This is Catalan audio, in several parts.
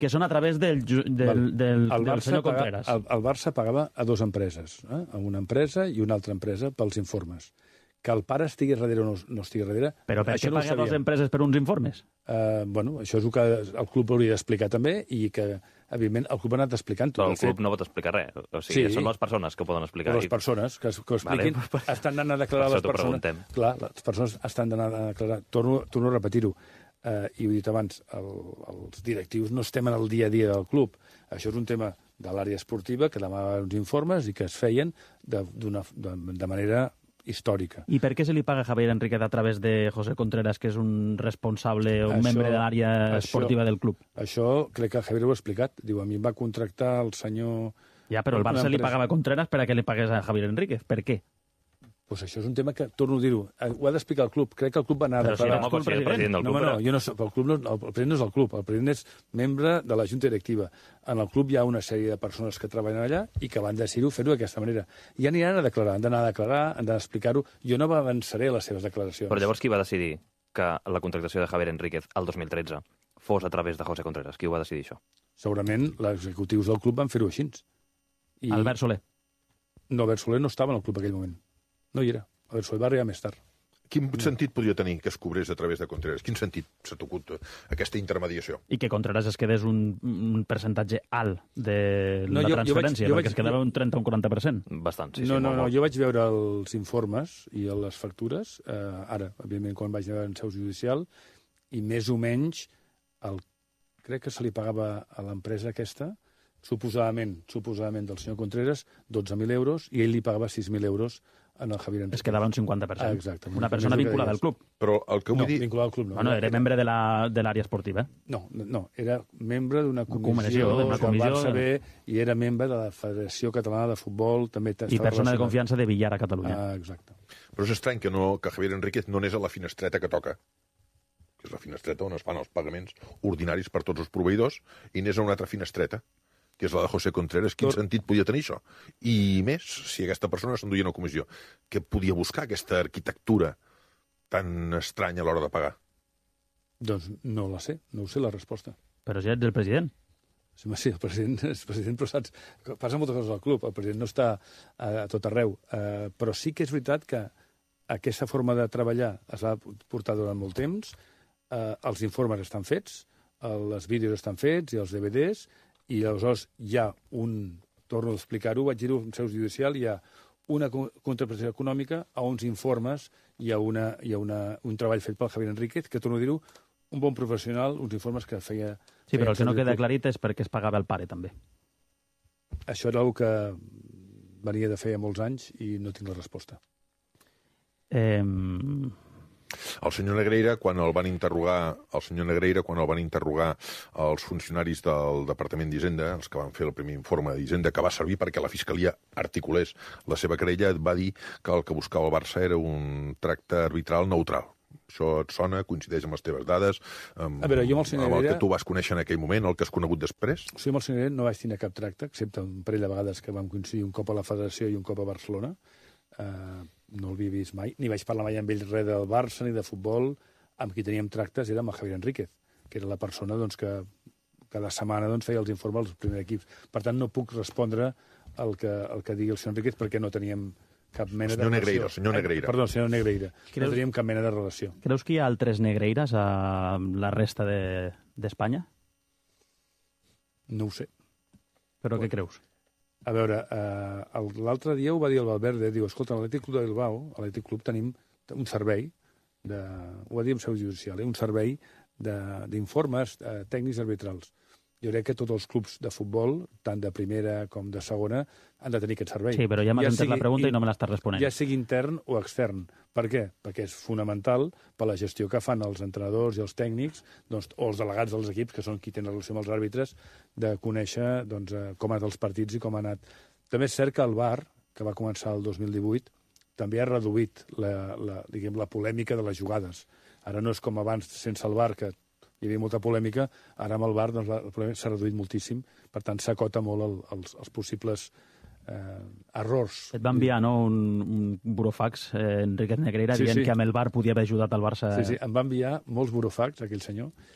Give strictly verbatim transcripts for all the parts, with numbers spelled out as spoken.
que són a través del, del, del, el del senyor paga, Contreras. El, el Barça pagava a dues empreses, eh? a una empresa i una altra empresa pels informes. Que el pare estigui darrere o no, no estigui darrere... Però per què no paga dues empreses per uns informes? Uh, bueno, això és el que el club hauria d'explicar també i que, evidentment, el club ha anat explicant tot. Però el club fet. no pot explicar res. O sigui, sí. són les persones que ho poden explicar. Les persones que, que ho expliquin vale. estan anant a declarar les persones... Clar, les persones estan anant a declarar... Torno, torno a repetir-ho. Uh, i ho he dit abans, el, els directius no estem en el dia a dia del club. Això és un tema de l'àrea esportiva que demanaven uns informes i que es feien de, de, de manera històrica. I per què se li paga a Javier Enríquez a través de José Contreras, que és un responsable o un això, membre de l'àrea esportiva del club? Això crec que Javier ho ha explicat. Diu, a mi em va contractar el senyor... Ja, però el Barça li pagava a Contreras per a què li pagués a Javier Enríquez. Per què? Pues això és un tema que, torno a dir-ho, ho ha d'explicar el club. Crec que el club va anar a declarar... Però si no, el president del club... No, no, jo no soc, el, club no, el president no és el club, el president és membre de la junta directiva. En el club hi ha una sèrie de persones que treballen allà i que van decidir-ho fer-ho d'aquesta manera. I aniran a declarar, han d'anar a declarar, han d'explicar-ho. Jo no avançaré les seves declaracions. Però llavors qui va decidir que la contractació de Javier Enríquez el dos mil tretze fos a través de José Contreras? Qui ho va decidir, això? Segurament els executius del club van fer-ho així. I... Albert Soler? No, Albert Soler no estava en el club en aquell moment. No hi era. A veure, Soler va arribar més tard. Quin no. sentit podria tenir que es cobrés a través de Contreras? Quin sentit s'ha tocut aquesta intermediació? I que Contreras es quedés un, un percentatge alt de no, la jo, transferència, jo vaig, jo perquè vaig, es quedava un trenta o un quaranta per cent. Bastant, sí. No, sí, no, molt, no, molt. jo vaig veure els informes i les factures, eh, ara, evidentment, quan vaig anar en seu judicial, i més o menys, el, crec que se li pagava a l'empresa aquesta, suposadament, suposadament del senyor Contreras, dotze mil euros, i ell li pagava sis mil euros en el Javier Enríquez. Es quedava un cinquanta per cent. Ah, exacte. Una persona vinculada al club. Però el que vull no, dir... vinculada al club no. Bueno, era membre de l'àrea esportiva. No, no, era membre d'una comissió, comissió d'una comissió del Barça B i era membre de la Federació Catalana de Futbol. També I persona de confiança de Villar a Catalunya. Ah, exacte. Però és estrany que, no, que Javier Enríquez no anés a la finestreta que toca, que és la finestreta on es fan els pagaments ordinaris per tots els proveïdors, i anés a una altra finestreta, que és la de José Contreras. Quin Tot... sentit podia tenir això? I més, si aquesta persona s'enduia a una comissió, què podia buscar aquesta arquitectura tan estranya a l'hora de pagar? Doncs no la sé, no ho sé la resposta. Però ja ets el president. Sí, sí, el president és president, però saps, passa moltes coses al club, el president no està a, a tot arreu, uh, però sí que és veritat que aquesta forma de treballar es va portar durant molt temps, uh, els informes estan fets, uh, els vídeos estan fets i els D V Ds, i aleshores hi ha un, torno a explicar-ho, vaig dir-ho en seu judicial, hi ha una contraprestació econòmica a uns informes, hi ha, una, hi ha una, un treball fet pel Javier Enríquez, que torno a dir-ho, un bon professional, uns informes que feia... Sí, però feia el que no queda aclarit és perquè es pagava el pare, també. Això era el que venia de feia molts anys i no tinc la resposta. Eh... El senyor Negreira, quan el van interrogar, el senyor Negreira, quan el van interrogar els funcionaris del Departament d'Hisenda, els que van fer el primer informe d'Hisenda, que va servir perquè la Fiscalia articulés la seva querella, va dir que el que buscava el Barça era un tracte arbitral neutral. Això et sona, coincideix amb les teves dades, amb, a veure, jo amb el, amb el Negreira... que tu vas conèixer en aquell moment, el que has conegut després? O sigui, amb el senyor Negreira no vaig tenir cap tracte, excepte un parell de vegades que vam coincidir un cop a la Federació i un cop a Barcelona. Uh, no l'havia vist mai, ni vaig parlar mai amb ell res del Barça ni de futbol. Amb qui teníem tractes era amb el Javier Enríquez, que era la persona doncs, que cada setmana doncs, feia els informes als primers equips. Per tant, no puc respondre el que, el que digui el senyor Enríquez perquè no teníem cap mena de relació. Negreira, el senyor Negreira. Eh, perdó, el senyor Negreira. Creus... No teníem cap mena de relació. Creus que hi ha altres Negreiras a la resta d'Espanya? De, no ho sé. Però bueno. Què creus? A veure, eh, l'altre dia ho va dir el Valverde, diu, escolta, a l'Atlètic Club de Bilbao, a l'Atlètic Club tenim un servei, de, ho va dir en seu judicial, eh, un servei d'informes eh, tècnics arbitrals. Jo crec que tots els clubs de futbol, tant de primera com de segona, han de tenir aquest servei. Sí, però ja m'has ja entès la pregunta i no me l'estàs responent. Ja sigui intern o extern. Per què? Perquè és fonamental per la gestió que fan els entrenadors i els tècnics, doncs, o els delegats dels equips, que són qui tenen relació amb els àrbitres, de conèixer doncs, com han anat els partits i com ha anat. També és cert que el V A R, que va començar el dos mil divuit, també ha reduït la, la, diguem, la polèmica de les jugades. Ara no és com abans sense el V A R, que hi havia molta polèmica, ara amb el V A R doncs, la polèmica s'ha reduït moltíssim, per tant s'acota molt el, els, els possibles eh, errors. Et va enviar no, un, un burofax, eh, Enriquez Negreira, sí, dient sí. que amb el V A R podia haver ajudat el Barça... Sí, sí, em va enviar molts burofax, aquell senyor,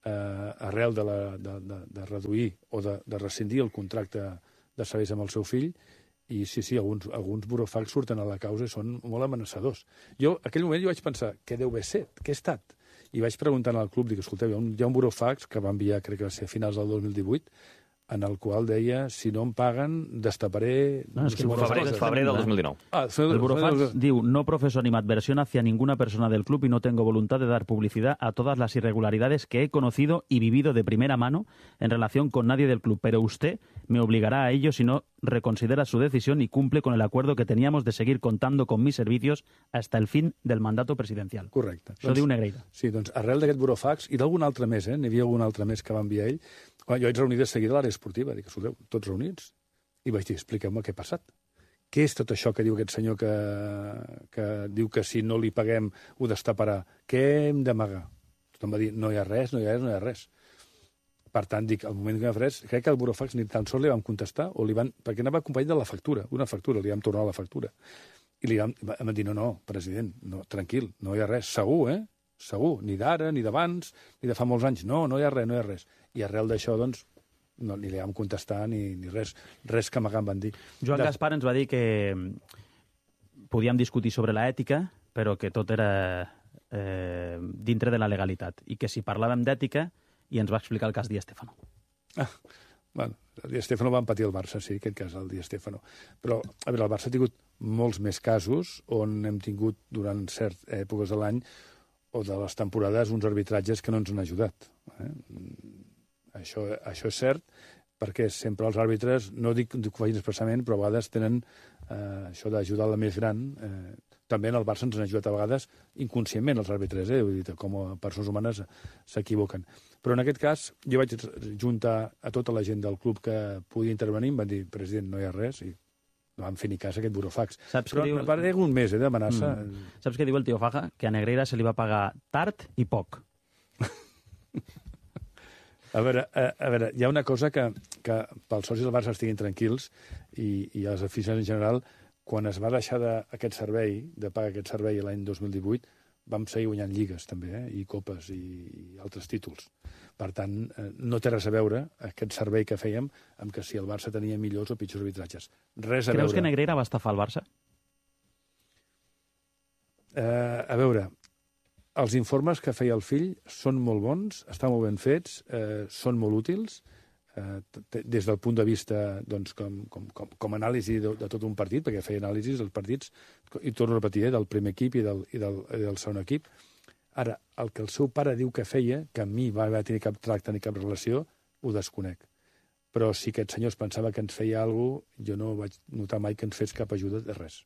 eh, arrel de, la, de, de, de reduir o de, de rescindir el contracte de serveis amb el seu fill, i sí, sí, alguns, alguns burofax surten a la causa i són molt amenaçadors. Jo, en aquell moment, jo vaig pensar, què deu haver set? Què he estat? I vaig preguntar al club, dic, escolteu, hi ha un, hi ha un burofax que va enviar, crec que va ser a finals del dos mil divuit, en el qual deia, si no em paguen, destaparé... No, és que el Febrer, febrer del dos mil dinou. Ah, el burofax diu, no profeso animadversión hacia ninguna persona del club y no tengo voluntad de dar publicidad a todas las irregularidades que he conocido y vivido de primera mano en relación con nadie del club, pero usted me obligará a ello si no reconsidera su decisión y cumple con el acuerdo que teníamos de seguir contando con mis servicios hasta el fin del mandato presidencial. Correcte. Això doncs, diu Negreira. Sí, doncs arrel d'aquest burofax i d'algun altre més, eh? N'hi havia algun altre més que va enviar ell. Quan jo vaig reunir de seguida a l'àrea esportiva, dic, escolteu, tots reunits, i vaig dir, expliqueu-me què ha passat. Què és tot això que diu aquest senyor que, que diu que si no li paguem ho destaparà? Què hem d'amagar? Tothom va dir, no hi ha res, no hi ha res, no hi ha res. Per tant, dic, al moment que m'ha res, crec que el burofax ni tan sols li vam contestar, o li van, perquè anava acompanyat de la factura, una factura, li vam tornar la factura. I li vam, vam dir, no, no, president, no, tranquil, no hi ha res, segur, eh? Segur, ni d'ara, ni d'abans, ni de fa molts anys, no, no hi ha res, no hi ha res. I arrel d'això, doncs, no, ni li vam contestar ni, ni res, res que m'hagan van dir. Joan de... Gaspar ens va dir que podíem discutir sobre l'ètica, però que tot era eh, dintre de la legalitat, i que si parlàvem d'ètica, i ens va explicar el cas Di Stéfano. Ah, bueno, el Di Stéfano va empatir el Barça, sí, aquest cas, el Di Stéfano. Però, a veure, el Barça ha tingut molts més casos on hem tingut, durant certes èpoques de l'any, o de les temporades, uns arbitratges que no ens han ajudat. Eh? Això, això és cert, perquè sempre els àrbitres, no dic que ho facin expressament, però a vegades tenen eh, això d'ajudar la més gran. Eh, també en el Barça ens han ajudat a vegades inconscientment els àrbitres, eh? Vull dir, com a persones humanes s'equivoquen. Però en aquest cas jo vaig juntar a tota la gent del club que podia intervenir, em van dir, president, no hi ha res, i no vam fer ni cas a aquest burofax. Saps Però diu... va haver un mes eh, d'amenaça. Mm. Saps què diu el tio Faja? Que a Negreira se li va pagar tard i poc. A veure, a, a veure, hi ha una cosa que, que pels socis del Barça estiguin tranquils i, i els aficionats en general, quan es va deixar de, aquest servei, de pagar aquest servei l'any dos mil divuit, vam seguir guanyant lligues també, eh? I copes i, i altres títols. Per tant, eh, no té res a veure aquest servei que fèiem amb que si el Barça tenia millors o pitjors arbitratges. Res a Creus veure. que Negreira va estafar el Barça? Eh, a veure, els informes que feia el fill són molt bons, estan molt ben fets, eh, són molt útils, eh, des del punt de vista doncs, com, com, com, com a anàlisi de, de tot un partit, perquè feia anàlisis dels partits, i torno a repetir, eh, del primer equip i del, i del, i del segon equip. Ara, el que el seu pare diu que feia, que amb mi va haver tenir cap tracte ni cap relació, ho desconec. Però si aquest senyor es pensava que ens feia alguna cosa, jo no vaig notar mai que ens fes cap ajuda de res.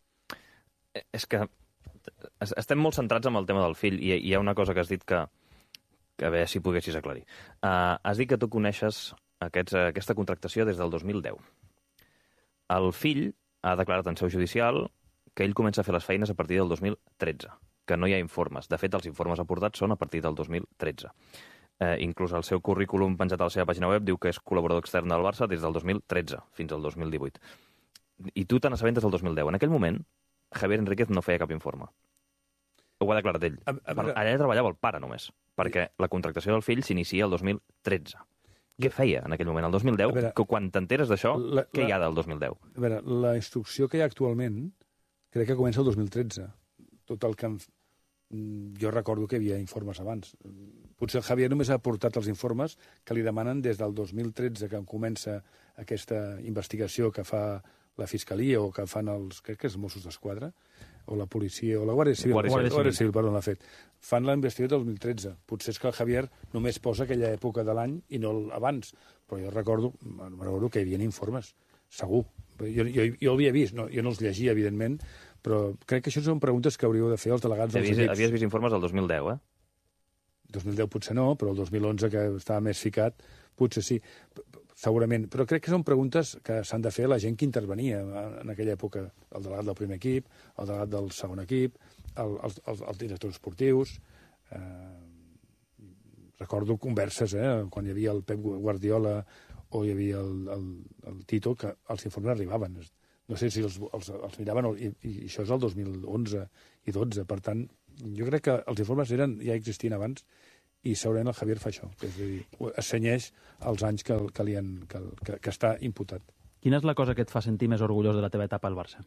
És que estem molt centrats en el tema del fill, i hi ha una cosa que has dit que, que a veure si poguessis aclarir. Uh, has dit que tu coneixes aquests, aquesta contractació des del dos mil deu. El fill ha declarat en seu judicial que ell comença a fer les feines a partir del dos mil tretze, que no hi ha informes. De fet, els informes aportats són a partir del dos mil tretze. Eh, inclús el seu currículum penjat a la seva pàgina web diu que és col·laborador extern del Barça des del dos mil tretze fins al dos mil divuit. I tu te n'assabentes del dos mil deu. En aquell moment, Javier Enríquez no feia cap informe. Ho ha declarat ell. A, a veure... Allà treballava el pare només, perquè la contractació del fill s'inicia el dos mil tretze. Què feia en aquell moment, el dos mil deu? Veure, que quan t'enteres d'això, què hi ha del dos mil deu? A veure, la instrucció que hi ha actualment crec que comença el dos mil tretze. Tot el que... Jo recordo que hi havia informes abans. Potser el Javier només ha aportat els informes que li demanen des del dos mil tretze, que comença aquesta investigació que fa la Fiscalia o que fan els, crec que els Mossos d'Esquadra, o la policia, o la Guàrdia Civil, Guàrdia Civil, Guàrdia Civil perdó, l'ha fet. Fan la investigació del dos mil tretze. Potser és que el Javier només posa aquella època de l'any i no abans. Però jo recordo, recordo que hi havia informes, segur. Jo, jo, jo havia vist, no, jo no els llegia, evidentment, però crec que això són preguntes que hauríeu de fer els delegats dels equips. Havies vist informes del dos mil deu, eh? dos mil deu potser no, però el dos mil onze, que estava més ficat, potser sí, segurament. Però crec que són preguntes que s'han de fer a la gent que intervenia en aquella època. El delegat del primer equip, el delegat del segon equip, el, els, els, els directors esportius. Eh, recordo converses, eh, quan hi havia el Pep Guardiola o hi havia el, el, el Tito, que els informes arribaven. No sé si els, els, els miraven, i, i això és el dos mil onze i dotze. Per tant, jo crec que els informes eren, ja existien abans i segurament el Javier fa això, és a dir, assenyeix els anys que, que, li han, que, que, que està imputat. Quina és la cosa que et fa sentir més orgullós de la teva etapa al Barça?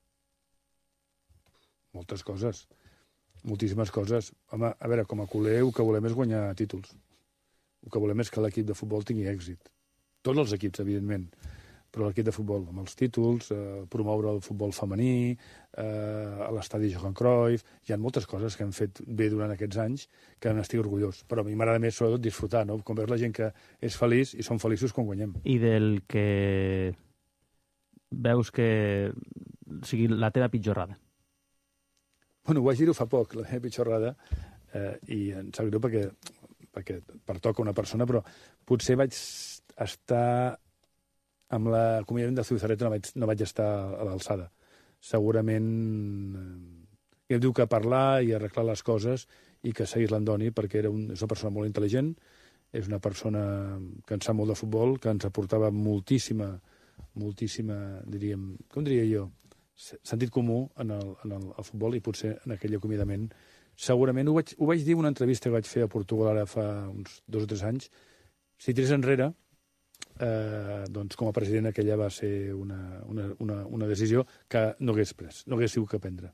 Moltes coses, moltíssimes coses. Home, a veure, com a culer, el que volem és guanyar títols. El que volem és que l'equip de futbol tingui èxit. Tots els equips, evidentment, però l'equip de futbol, amb els títols, eh, promoure el futbol femení, eh, a l'estadi Johan Cruyff, hi ha moltes coses que hem fet bé durant aquests anys que n'estic orgullós. Però a mi m'agrada més, sobretot, disfrutar, no? Com veus la gent que és feliç i són feliços quan guanyem. I del que veus que sigui la teva pitjorrada? Bueno, ho vaig dir-ho fa poc, la meva pitjorrada, eh, i em sap greu perquè, perquè pertoca una persona, però potser vaig estar amb l'acomiadament de Zubizarreta, no vaig, no vaig estar a l'alçada. Segurament eh, em diu que parlar i arreglar les coses i que seguís l'Andoni, perquè era un, és una persona molt intel·ligent, és una persona que en sap molt de futbol, que ens aportava moltíssima, moltíssima, diríem, com diria jo, sentit comú en el, en el, el futbol, i potser en aquell acomiadament. Segurament ho vaig, ho vaig dir en una entrevista que vaig fer a Portugal ara fa uns dos o tres anys. Si tirés enrere, eh, doncs com a president aquella va ser una, una, una, una decisió que no hagués pres, no hagués sigut que prendre.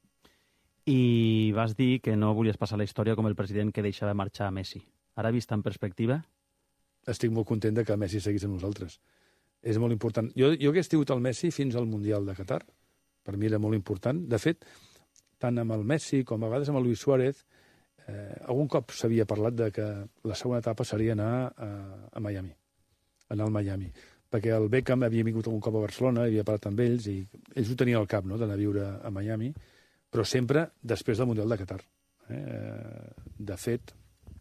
I vas dir que no volies passar la història com el president que deixava marxar a Messi. Ara, vist en perspectiva? Estic molt content de que Messi seguís amb nosaltres. És molt important. Jo, jo hagués tingut el Messi fins al Mundial de Qatar. Per mi era molt important. De fet, tant amb el Messi com a vegades amb el Luis Suárez, eh, algun cop s'havia parlat de que la segona etapa seria anar a, a Miami, anar al Miami. Perquè el Beckham havia vingut algun cop a Barcelona, havia parlat amb ells, i ells ho tenien al cap, no?, d'anar a viure a Miami, però sempre després del Mundial de Qatar. Eh? De fet,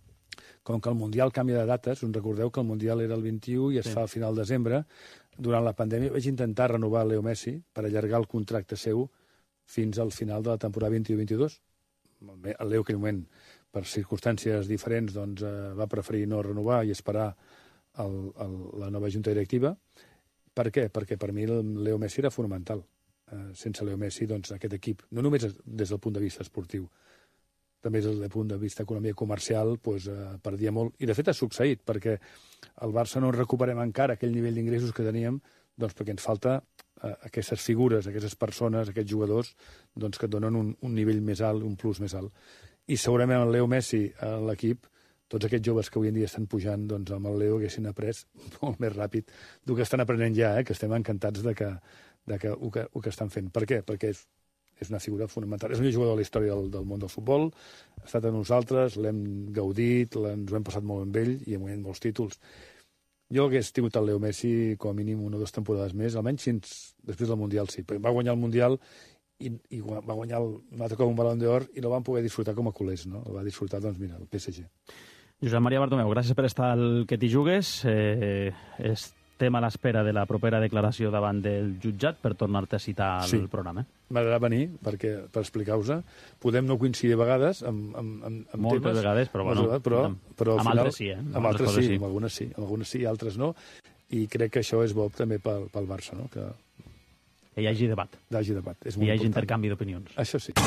com que el Mundial canvia de dates, us recordeu que el Mundial era el vint-i-u i es sí. fa al final de desembre, durant la pandèmia vaig intentar renovar Leo Messi per allargar el contracte seu fins al final de la temporada vint-i-u vint-i-dos. El Leo, en aquell moment, per circumstàncies diferents, doncs, eh, va preferir no renovar i esperar el, el, la nova junta directiva. Per què? Perquè per mi el Leo Messi era fonamental. Eh, sense Leo Messi, doncs, aquest equip, no només des del punt de vista esportiu, també des del punt de vista economia comercial, doncs, eh, perdia molt. I, de fet, ha succeït, perquè el Barça no recuperem encara aquell nivell d'ingressos que teníem, doncs perquè ens falta eh, aquestes figures, aquestes persones, aquests jugadors, doncs, que et donen un, un nivell més alt, un plus més alt. I segurament el Leo Messi a l'equip, tots aquests joves que avui en dia estan pujant, doncs amb el Leo haguessin après molt més ràpid del que estan aprenent ja, eh, que estem encantats de que, de que, ho, que, ho que estan fent. Per què? Perquè és és una figura fonamental. És un jugador de la història del, del món del futbol, ha estat amb nosaltres, l'hem gaudit, ens ho hem passat molt amb ell i hem guanyat molts títols. Jo hagués tingut el Leo Messi com a mínim una o dues temporades més, almenys fins després del Mundial, sí. Perquè va guanyar el Mundial i, i va guanyar el, un altre cop un Balón d'Or i no van poder disfrutar com a culers, no? El va disfrutar, doncs mira, el P S G. Josep Maria Bartomeu, gràcies per estar al Que t'hi jugues. Eh, estem a l'espera de la propera declaració davant del jutjat per tornar-te a citar al sí. programa. M'agradarà venir perquè, per explicar-vos-ho. Podem no coincidir a vegades amb, amb, amb, amb Moltes temes. vegades, però bueno. Però, però amb al final, altres sí, eh? Amb, amb altres sí, sí, amb algunes sí. Amb algunes sí, altres no. I crec que això és bo també pel, pel Barça, no? Que, que hi hagi debat. Hi hagi debat. És molt hi hagi important. intercanvi d'opinions. Això sí.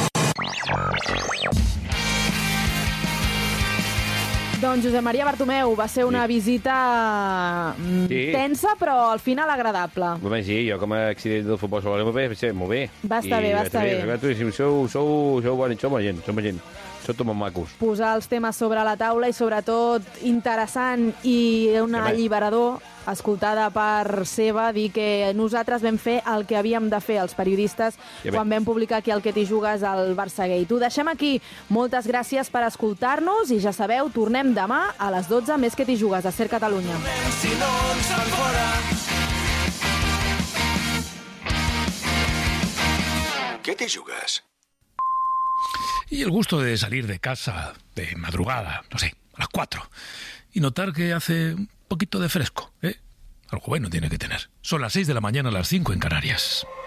Doncs Josep Maria Bartomeu, va ser una sí. visita sí. tensa, però al final agradable. Bé, sí, jo com a accident del futbol sobre l'M P, va molt bé. Va estar I bé, va estar bé. bé. Sou, sou, sou bons, som gent, som gent. Sou tot molt macos. Posar els temes sobre la taula i, sobretot, interessant i un sí, alliberador, escoltada per seva, dir que nosaltres vam fer el que havíem de fer els periodistes sí, quan vam publicar aquí el Que t'hi jugues al Barça Gate. Ho deixem aquí. Moltes gràcies per escoltar-nos i ja sabeu, tornem demà a les dotze més Que t'hi jugues a Ser Catalunya. Si no ens fan fora. ¿Qué te jugas? Y el gusto de salir de casa de madrugada, no sé, a las cuatro, y notar que hace un poquito de fresco, ¿eh? Algo bueno tiene que tener. Son las seis de la mañana, a las cinco en Canarias.